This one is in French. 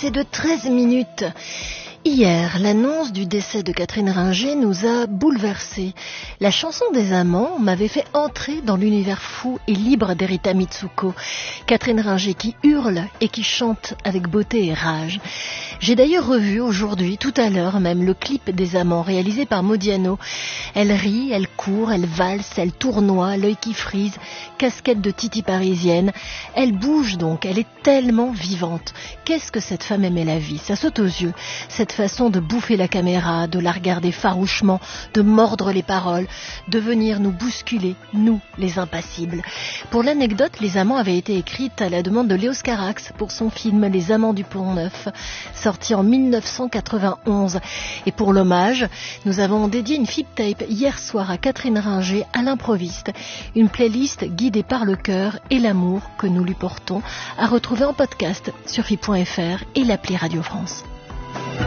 passé de 13 minutes. Hier, l'annonce du décès de Catherine Ringer nous a bouleversés. La chanson des amants m'avait fait entrer dans l'univers fou et libre d'Erita Mitsuko. Catherine Ringer qui hurle et qui chante avec beauté et rage. J'ai d'ailleurs revu aujourd'hui, tout à l'heure même, le clip des amants réalisé par Modiano. Elle rit, elle court, elle valse, elle tournoie, l'œil qui frise, casquette de titi parisienne. Elle bouge donc, elle est tellement vivante. Qu'est-ce que cette femme aimait la vie, ça saute aux yeux. Cette façon de bouffer la caméra, de la regarder farouchement, de mordre les paroles, de venir nous bousculer, nous, les impassibles. Pour l'anecdote, Les Amants avaient été écrites à la demande de Léos Carax pour son film Les Amants du Pont-Neuf, sorti en 1991. Et pour l'hommage, nous avons dédié une flip tape hier soir à Catherine Ringer à l'improviste, une playlist guidée par le cœur et l'amour que nous lui portons, à retrouver en podcast sur FIP.fr et l'appli Radio France.